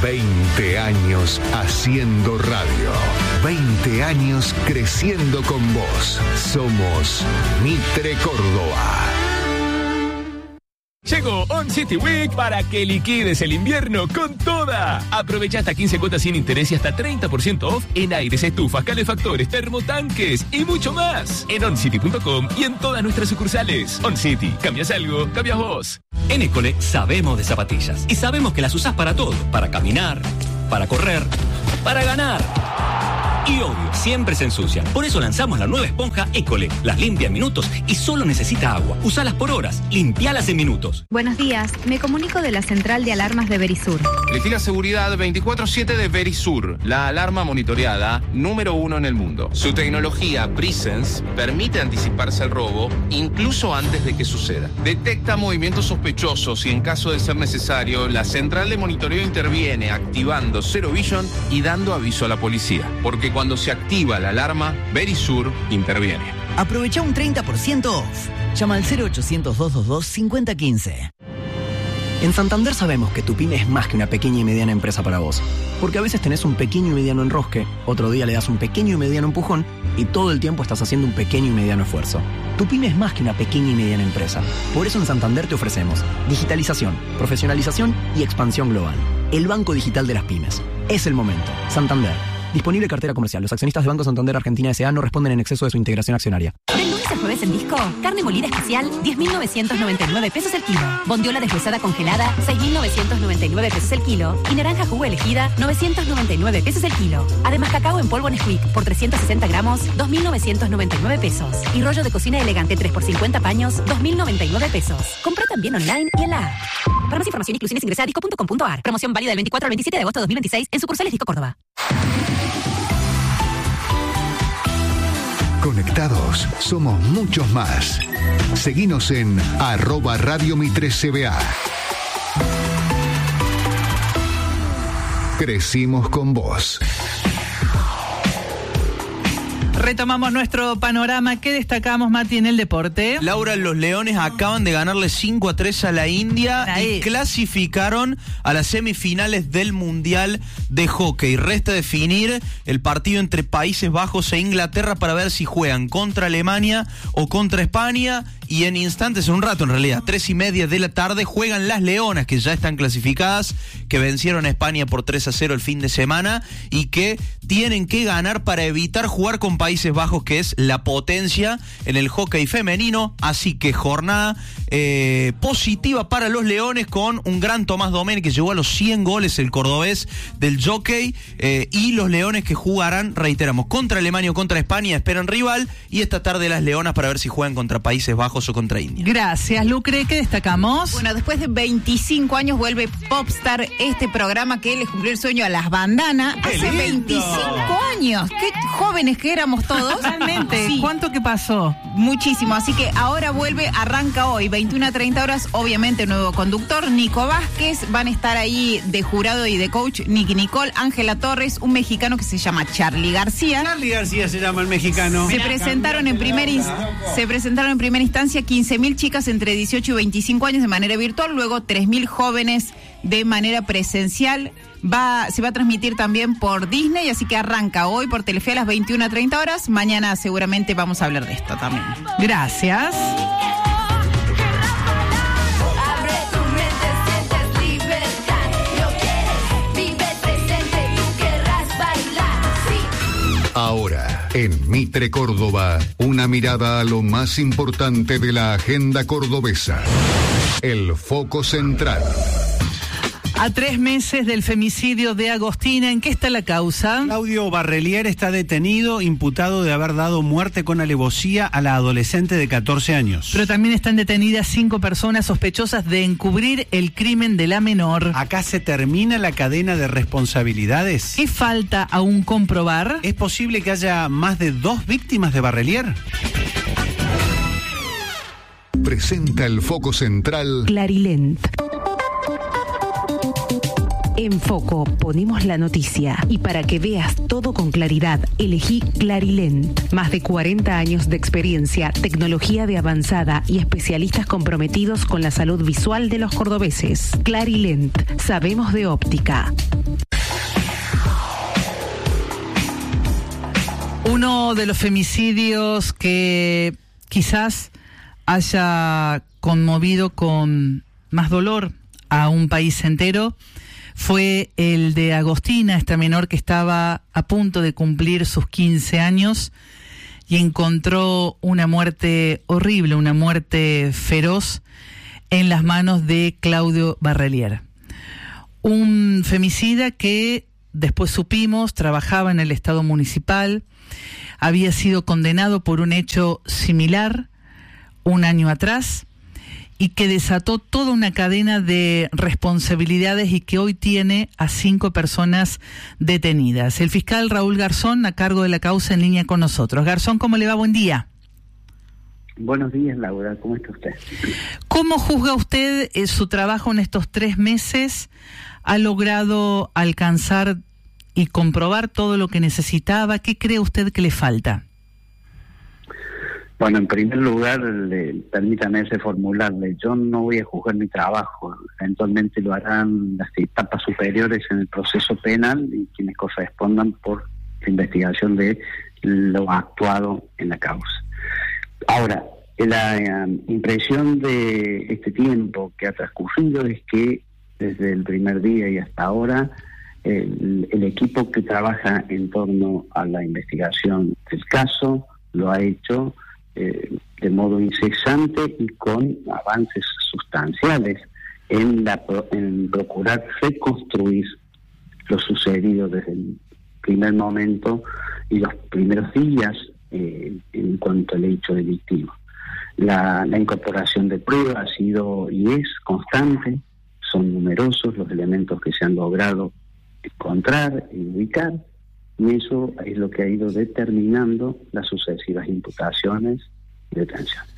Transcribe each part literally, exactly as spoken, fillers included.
veinte años haciendo radio. veinte años creciendo con vos. Somos Mitre Córdoba. Llegó On City Week para que liquides el invierno con toda. Aprovecha hasta quince cuotas sin interés y hasta treinta por ciento off en aires, estufas, calefactores, termotanques y mucho más. En oncity punto com y en todas nuestras sucursales. On City, cambias algo, cambias vos. En École sabemos de zapatillas y sabemos que las usás para todo. Para caminar, para correr, para ganar. Y obvio, siempre se ensucian. Por eso lanzamos la nueva esponja École. Las limpia en minutos y solo necesita agua. Usalas por horas. Limpialas en minutos. Buenos días. Me comunico de la central de alarmas de Verisur. Elegí la seguridad veinticuatro siete de Verisur, la alarma monitoreada número uno en el mundo. Su tecnología Presence permite anticiparse al robo incluso antes de que suceda. Detecta movimientos sospechosos y en caso de ser necesario, la central de monitoreo interviene activando Zero Vision y dando aviso a la policía. Porque cuando se activa la alarma, Verisur interviene. Aprovecha un treinta por ciento off. Llama al cero ochocientos, dos dos dos, cinco cero uno cinco. En Santander sabemos que tu pyme es más que una pequeña y mediana empresa para vos. Porque a veces tenés un pequeño y mediano enrosque, otro día le das un pequeño y mediano empujón y todo el tiempo estás haciendo un pequeño y mediano esfuerzo. Tu pyme es más que una pequeña y mediana empresa. Por eso en Santander te ofrecemos digitalización, profesionalización y expansión global. El banco digital de las pymes. Es el momento. Santander. Disponible cartera comercial. Los accionistas de Banco Santander Argentina S A no responden en exceso de su integración accionaria. Del lunes al jueves en Disco, carne molida especial, diez mil novecientos noventa y nueve pesos el kilo. Bondiola deshuesada congelada, seis mil novecientos noventa y nueve pesos el kilo. Y naranja jugo elegida, novecientos noventa y nueve pesos el kilo. Además, cacao en polvo Nesquik por trescientos sesenta gramos, dos mil novecientos noventa y nueve pesos. Y rollo de cocina elegante tres por cincuenta paños, dos mil noventa y nueve pesos. Compra también online y en la app. Para más información e inclusiones ingresa a disco punto com punto a r. Promoción válida del veinticuatro al veintisiete de agosto de dos mil veintiséis en sucursales Disco Córdoba. Conectados, somos muchos más. Seguinos en arroba Radio Mitre C B A. Crecimos con vos. Retomamos nuestro panorama. ¿Qué destacamos, Mati, en el deporte? Laura, los Leones acaban de ganarle cinco a tres a la India Ahí. y clasificaron a las semifinales del Mundial de Hockey. Resta definir el partido entre Países Bajos e Inglaterra para ver si juegan contra Alemania o contra España. Y en instantes, en un rato en realidad, tres y media de la tarde, juegan las Leonas, que ya están clasificadas, que vencieron a España por tres a cero el fin de semana y que tienen que ganar para evitar jugar con Países Bajos, que es la potencia en el hockey femenino. Así que jornada eh, positiva para los Leones con un gran Tomás Domenech, que llegó a los cien goles, el cordobés del jockey, eh, y los Leones que jugarán, reiteramos, contra Alemania o contra España, esperan rival, y esta tarde las Leonas para ver si juegan contra Países Bajos o contra India. Gracias, Lucre. ¿Qué destacamos? Bueno, después de veinticinco años vuelve Popstar, este programa que les cumplió el sueño a las bandanas. Hace lindo. veinticinco años. Qué jóvenes que éramos todos. Realmente. Sí. ¿Cuánto que pasó? Muchísimo. Así que ahora vuelve, arranca hoy, veintiuna a treinta horas. Obviamente, nuevo conductor, Nico Vázquez. Van a estar ahí de jurado y de coach Nicky Nicole, Ángela Torres, un mexicano que se llama Charly García. Charly García se llama el mexicano. Se presentaron en primera se presentaron en primera instancia quince mil chicas entre dieciocho y veinticinco años de manera virtual, luego tres mil jóvenes de manera presencial. Va, se va a transmitir también por Disney, así que arranca hoy por Telefe a las veintiuna a treinta horas. Mañana seguramente vamos a hablar de esto también. Gracias. Ahora, en Mitre Córdoba, una mirada a lo más importante de la agenda cordobesa. El foco central. A tres meses del femicidio de Agostina, ¿en qué está la causa? Claudio Barrelier está detenido, imputado de haber dado muerte con alevosía a la adolescente de catorce años. Pero también están detenidas cinco personas sospechosas de encubrir el crimen de la menor. ¿Acá se termina la cadena de responsabilidades? ¿Qué falta aún comprobar? ¿Es posible que haya más de dos víctimas de Barrelier? Presenta el foco central Clarilent. En Foco ponemos la noticia y para que veas todo con claridad, elegí Clarilent. Más de cuarenta años de experiencia, tecnología de avanzada y especialistas comprometidos con la salud visual de los cordobeses. Clarilent, sabemos de óptica. Uno de los femicidios que quizás haya conmovido con más dolor a un país entero fue el de Agostina, esta menor que estaba a punto de cumplir sus quince años y encontró una muerte horrible, una muerte feroz en las manos de Claudio Barrelier. Un femicida que después supimos trabajaba en el Estado municipal, había sido condenado por un hecho similar un año atrás y que desató toda una cadena de responsabilidades y que hoy tiene a cinco personas detenidas. El fiscal Raúl Garzón, a cargo de la causa, en línea con nosotros. Garzón, ¿cómo le va? Buen día. Buenos días, Laura. ¿Cómo está usted? ¿Cómo juzga usted eh, su trabajo en estos tres meses? ¿Ha logrado alcanzar y comprobar todo lo que necesitaba? ¿Qué cree usted que le falta? Bueno, en primer lugar, le, permítame reformularle, yo no voy a juzgar mi trabajo, eventualmente lo harán las etapas superiores en el proceso penal y quienes correspondan por la investigación de lo actuado en la causa. Ahora, la um, impresión de este tiempo que ha transcurrido es que desde el primer día y hasta ahora, el, el equipo que trabaja en torno a la investigación del caso lo ha hecho Eh, de modo incesante y con avances sustanciales en, la, en procurar reconstruir lo sucedido desde el primer momento y los primeros días eh, en cuanto al hecho delictivo. La, la incorporación de pruebas ha sido y es constante, son numerosos los elementos que se han logrado encontrar y ubicar, y eso es lo que ha ido determinando las sucesivas imputaciones y detenciones.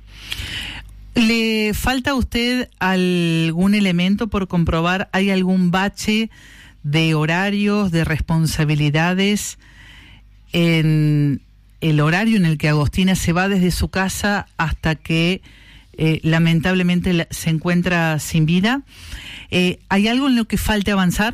¿Le falta a usted algún elemento por comprobar? ¿Hay algún bache de horarios, de responsabilidades en el horario en el que Agostina se va desde su casa hasta que eh, lamentablemente la, se encuentra sin vida? Eh, ¿Hay algo en lo que falte avanzar?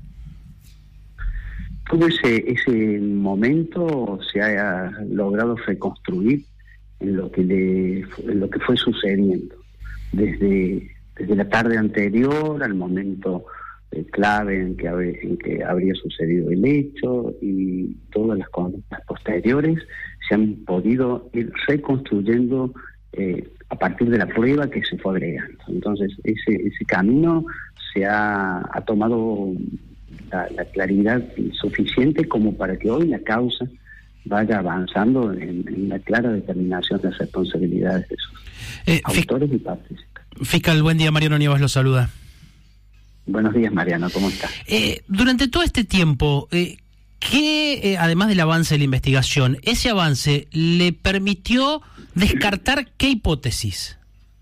Todo ese, ese momento se ha logrado reconstruir en lo que le, en lo que fue sucediendo desde, desde la tarde anterior al momento eh, clave en que, en que habría sucedido el hecho, y todas las conductas posteriores se han podido ir reconstruyendo eh, a partir de la prueba que se fue agregando. Entonces ese, ese camino se ha, ha tomado La, la claridad suficiente como para que hoy la causa vaya avanzando en, en la clara determinación de las responsabilidades de sus eh, autores y participantes. Fiscal, buen día. Mariano Nievas lo saluda. Buenos días, Mariano, ¿cómo está? Eh, durante todo este tiempo, eh, ¿qué, eh, además del avance de la investigación, ese avance le permitió descartar qué hipótesis?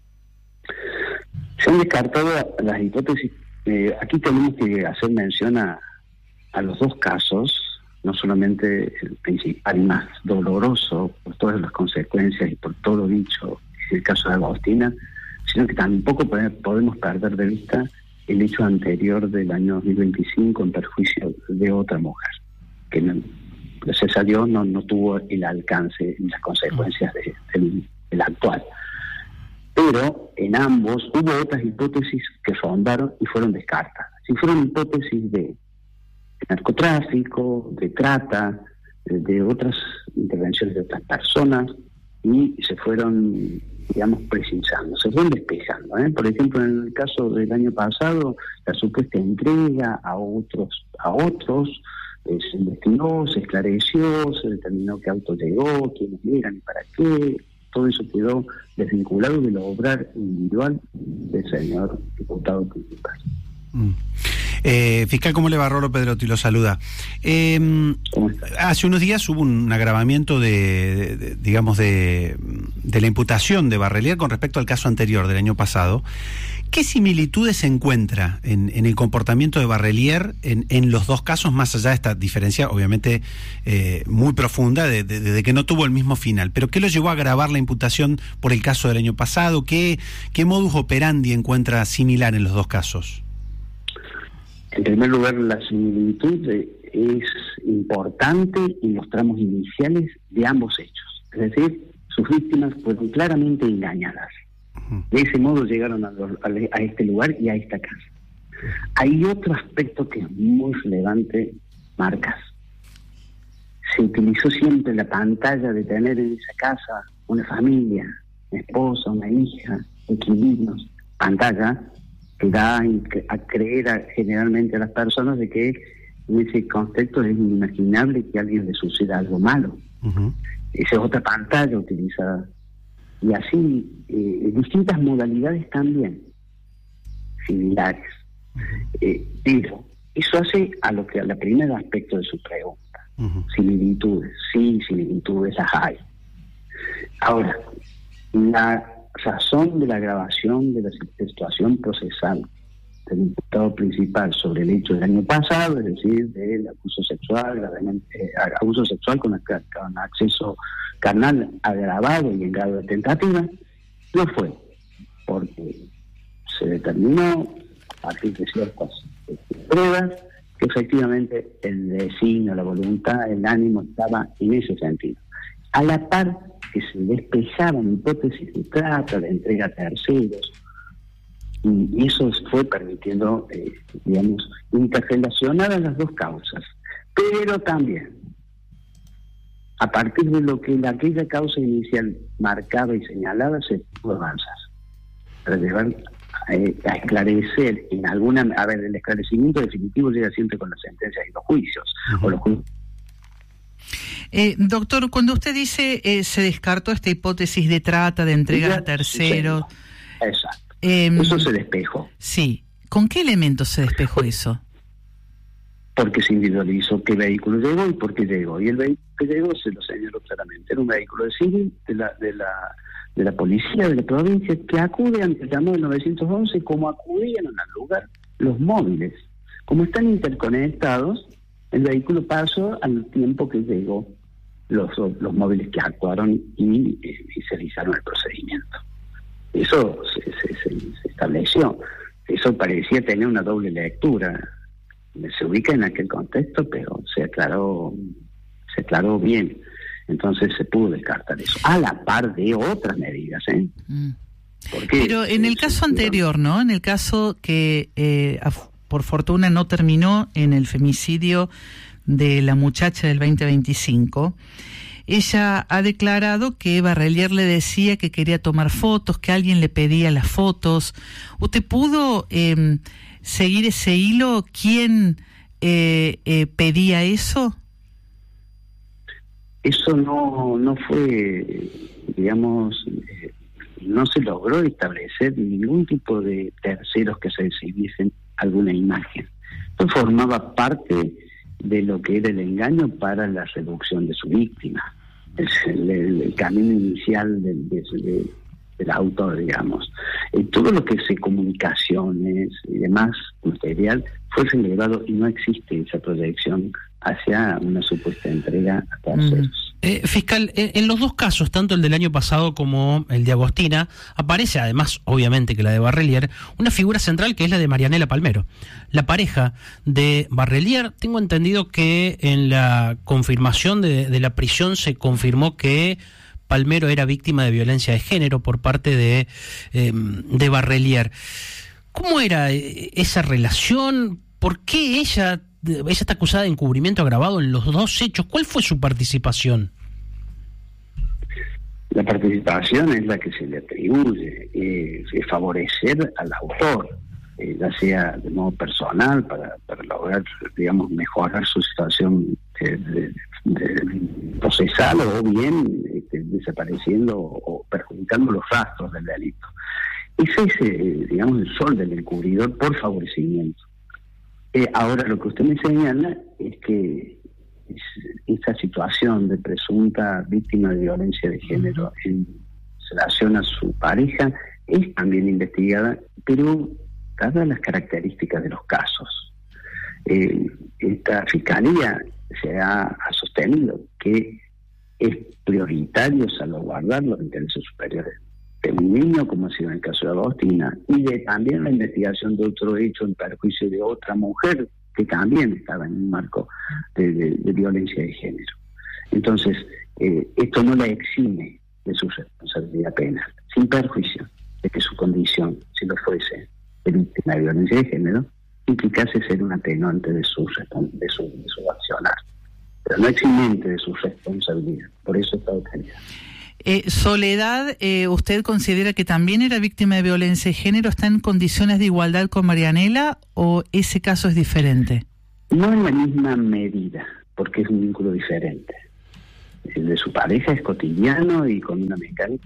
Se han descartado las hipótesis. Eh, aquí tenemos que hacer mención a, a los dos casos, no solamente el principal y más doloroso por todas las consecuencias y por todo lo dicho en el caso de Agostina, sino que tampoco podemos perder de vista el hecho anterior del año dos mil veinticinco en perjuicio de otra mujer, que no, gracias a Dios no, no tuvo el alcance y las consecuencias de, del, del actual. Pero en ambos hubo otras hipótesis que rondaron y fueron descartadas. Si fueron hipótesis de narcotráfico, de trata, de, de otras intervenciones de otras personas, y se fueron, digamos, precisando, se fueron despejando. ¿eh? Por ejemplo, en el caso del año pasado, la supuesta entrega a otros, a otros eh, se investigó, se esclareció, se determinó qué auto llegó, quiénes eran y para qué. Todo eso quedó desvinculado de lo obrar individual del señor diputado principal. Mm. Eh, fiscal, ¿cómo le va? Rolo Pedrotti lo saluda. Eh, hace unos días hubo un agravamiento de, de, de digamos, de, de la imputación de Barrelier con respecto al caso anterior del año pasado. ¿Qué similitudes se encuentra en, en el comportamiento de Barrelier en, en los dos casos, más allá de esta diferencia, obviamente, eh, muy profunda, de, de, de que no tuvo el mismo final? ¿Pero qué lo llevó a agravar la imputación por el caso del año pasado? ¿Qué, qué modus operandi encuentra similar en los dos casos? En primer lugar, la similitud de, es importante en los tramos iniciales de ambos hechos. Es decir, sus víctimas fueron claramente engañadas. De ese modo llegaron a, los, a, a este lugar y a esta casa. Hay otro aspecto que es muy relevante, Marcas. Se utilizó siempre la pantalla de tener en esa casa una familia, una esposa, una hija, inquilinos, pantalla que da a creer a, generalmente a las personas de que en ese contexto es inimaginable que a alguien le suceda algo malo. Uh-huh. Esa es otra pantalla utilizada. Y así, eh, distintas modalidades también, similares. Eh, pero eso hace a lo que al primer aspecto de su pregunta. Uh-huh. Similitudes, sí, similitudes las hay. Ahora, la razón de la grabación de la situación procesal del imputado principal sobre el hecho del año pasado, es decir, del abuso sexual, eh, abuso sexual con, con acceso carnal agravado y en grado de tentativa, no fue, porque se determinó a partir de ciertas pruebas que efectivamente el designio, la voluntad, el ánimo estaba en ese sentido. A la par que se despejaban hipótesis de trata, de entrega a terceros, y eso fue permitiendo, eh, digamos, interrelacionar a las dos causas. Pero también, a partir de lo que la, aquella causa inicial marcaba y señalaba, se pudo avanzar para llevar eh, a esclarecer en alguna... A ver, el esclarecimiento definitivo llega siempre con las sentencias y los juicios, uh-huh. o los juicios. Eh, doctor, cuando usted dice eh, se descartó esta hipótesis de trata, de entrega a terceros... Sí, exacto. Eh, eso se despejó. Sí. ¿Con qué elementos se despejó eso? Porque se individualizó qué vehículo llegó y por qué llegó. Y el vehículo que llegó se lo señaló claramente. Era un vehículo de civil de la, de la, de la policía de la provincia que acude ante el llamado nueve once como acudían al lugar los móviles. Como están interconectados, el vehículo pasó al tiempo que llegó los, los móviles que actuaron y, y se realizaron el procedimiento. Eso se, se, se, se estableció. Eso parecía tener una doble lectura. Se ubica en aquel contexto, pero se aclaró, se aclaró bien. Entonces se pudo descartar eso. A la par de otras medidas, ¿eh? Mm. Pero en el caso anterior, ¿no? En el caso que eh, por fortuna no terminó en el femicidio de la muchacha del veinte veinticinco, ella ha declarado que Barrelier le decía que quería tomar fotos, que alguien le pedía las fotos. ¿Usted pudo eh, seguir ese hilo? ¿Quién eh, eh, pedía eso? Eso no, no fue, digamos, eh, no se logró establecer ningún tipo de terceros que se exhibiesen alguna imagen. Esto formaba parte de lo que era el engaño para la seducción de su víctima. El, el, el camino inicial del, de, de, del autor, digamos. Eh, todo lo que es comunicaciones y demás material fue relevado y no existe esa proyección hacia una supuesta entrega a terceros. Mm. Eh, fiscal, en, en los dos casos, tanto el del año pasado como el de Agostina, aparece además, obviamente que la de Barrelier, una figura central que es la de Marianela Palmero. La pareja de Barrelier, tengo entendido que en la confirmación de, de la prisión se confirmó que Palmero era víctima de violencia de género por parte de, eh, de Barrelier. ¿Cómo era esa relación? ¿Por qué ella... Ella está acusada de encubrimiento agravado en los dos hechos? ¿Cuál fue su participación? La participación es la que se le atribuye, eh, es favorecer al autor, eh, ya sea de modo personal, para, para lograr, digamos, mejorar su situación eh, de, de procesal, o bien este, desapareciendo o perjudicando los rastros del delito. Ese es, eh, digamos, el sol del encubridor por favorecimiento. Eh, ahora, lo que usted me señala es que es, esta situación de presunta víctima de violencia de género en relación a su pareja es también investigada, pero dadas las características de los casos, eh, esta fiscalía se ha, ha sostenido que es prioritario salvaguardar los intereses superiores de un niño, como ha sido en el caso de Agostina, y de también la investigación de otro hecho en perjuicio de otra mujer que también estaba en un marco de, de, de violencia de género. Entonces, eh, esto no la exime de su responsabilidad penal, sin perjuicio de que su condición, si lo fuese de víctima de violencia de género, implicase ser un atenuante de su, de su, de su accionar, pero no eximente de su responsabilidad. Por eso está detenida. Eh, Soledad, eh, ¿usted considera que también era víctima de violencia de género? ¿Está en condiciones de igualdad con Marianela o ese caso es diferente? No en la misma medida, porque es un vínculo diferente. El de su pareja es cotidiano y con una mecánica.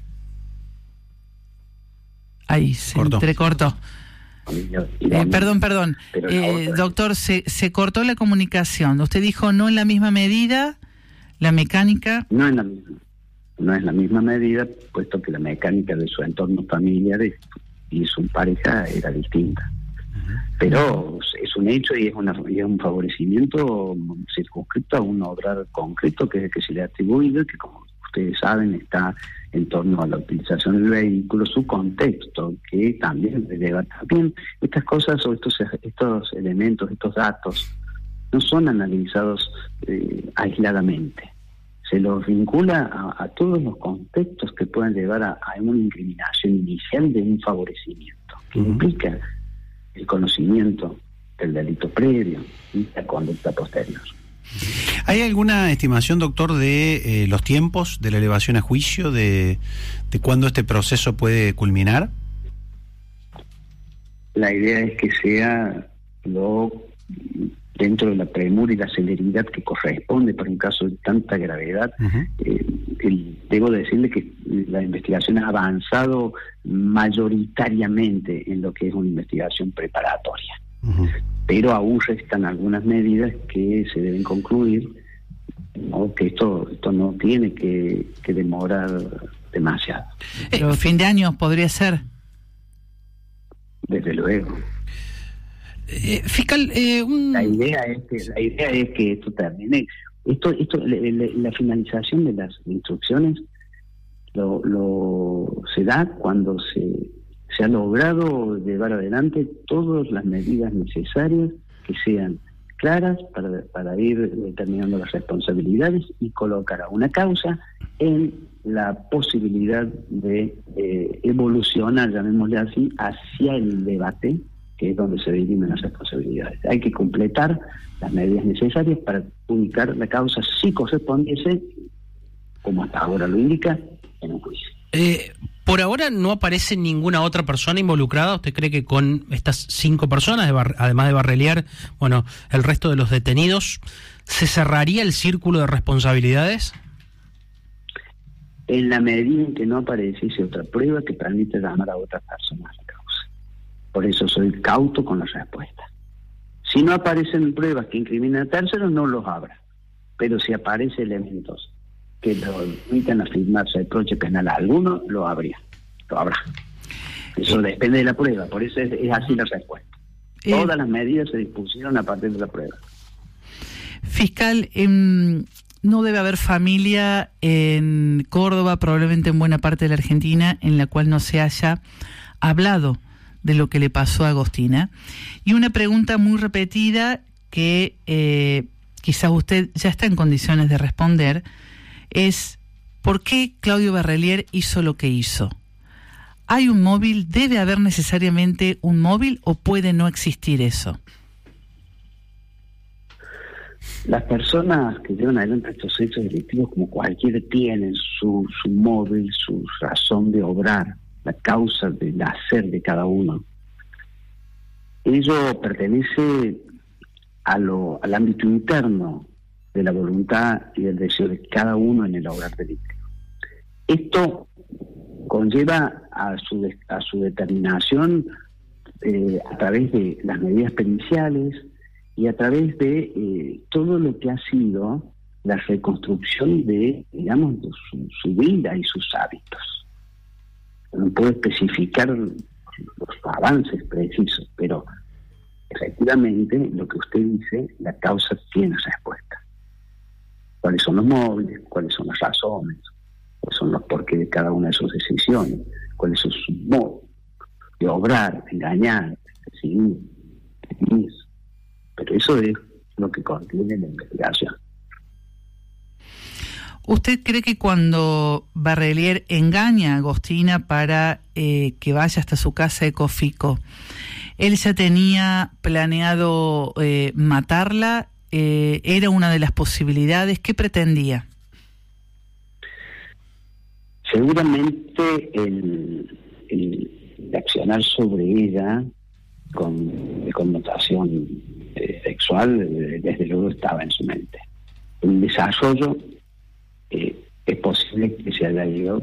Ahí se entrecortó. Eh, perdón, perdón. Eh, doctor, se, se cortó la comunicación. Usted dijo no en la misma medida, la mecánica. No en la misma. No es la misma medida, puesto que la mecánica de su entorno familiar y su pareja era distinta. Pero es un hecho y es, una, y es un favorecimiento circunscrito a un obrar concreto que es el que se le ha atribuido, que como ustedes saben está en torno a la utilización del vehículo, su contexto, que también releva también estas cosas o estos, estos elementos, estos datos, no son analizados eh, aisladamente. Se los vincula a, a todos los contextos que puedan llevar a, a una incriminación inicial de un favorecimiento, que uh-huh. implica el conocimiento del delito previo y la conducta posterior. ¿Hay alguna estimación, doctor, de eh, los tiempos de la elevación a juicio, de, de cuándo este proceso puede culminar? La idea es que sea lo dentro de la premura y la celeridad que corresponde para un caso de tanta gravedad. Uh-huh. eh, el, debo decirle que la investigación ha avanzado mayoritariamente en lo que es una investigación preparatoria. Uh-huh. Pero aún restan algunas medidas que se deben concluir, ¿no? Que esto esto no tiene que, que demorar demasiado. Pero fin de año podría ser. Desde luego. Eh, fiscal, eh, un... la idea es que la idea es que esto termine. Esto esto le, le, la finalización de las instrucciones lo, lo se da cuando se se ha logrado llevar adelante todas las medidas necesarias que sean claras para, para ir determinando las responsabilidades y colocar a una causa en la posibilidad de eh, evolucionar, llamémosle así, hacia el debate, que es donde se dirimen las responsabilidades. Hay que completar las medidas necesarias para ubicar la causa, si correspondiese, como hasta ahora lo indica, en un juicio. Eh, por ahora no aparece ninguna otra persona involucrada. ¿Usted cree que con estas cinco personas, de Bar- además de Barrelier, bueno, el resto de los detenidos, se cerraría el círculo de responsabilidades? En la medida en que no apareciese otra prueba que permite llamar a otras personas a la causa. Por eso soy cauto con la respuesta. Si no aparecen pruebas que incriminen a terceros, no los habrá. Pero si aparecen elementos que lo invitan a firmarse reproche penal a alguno, lo habría, lo habrá. Eso depende de la prueba, por eso es, es así la respuesta. Eh, Todas las medidas se dispusieron a partir de la prueba. Fiscal, eh, no debe haber familia en Córdoba, probablemente en buena parte de la Argentina, en la cual no se haya hablado de lo que le pasó a Agostina. Y una pregunta muy repetida que eh, quizás usted ya está en condiciones de responder, es ¿por qué Claudio Barrelier hizo lo que hizo? ¿Hay un móvil? ¿Debe haber necesariamente un móvil o puede no existir eso? Las personas que llevan adelante estos hechos delictivos, como cualquiera, tienen su, su móvil, su razón de obrar, la causa del hacer de cada uno. Ello pertenece a lo, al ámbito interno de la voluntad y del deseo de cada uno en el obrar delictivo. Esto conlleva a su, a su determinación eh, a través de las medidas periciales y a través de eh, todo lo que ha sido la reconstrucción de, digamos, de su, su vida y sus hábitos. No puedo especificar los avances precisos, pero efectivamente lo que usted dice, la causa tiene respuesta. ¿Cuáles son los móviles? ¿Cuáles son las razones? ¿Cuáles son los porqués de cada una de sus decisiones? cuál es su, su modo de obrar, de engañar, de seguir, de seguir. Pero eso es lo que contiene la investigación. ¿Usted cree que cuando Barrelier engaña a Agostina para eh, que vaya hasta su casa de Cofico, él ya tenía planeado eh, matarla? Eh, ¿Era una de las posibilidades? ¿Qué pretendía? Seguramente el, el accionar sobre ella con de connotación eh, sexual, eh, desde luego estaba en su mente. El desarrollo eh, es posible que se haya ido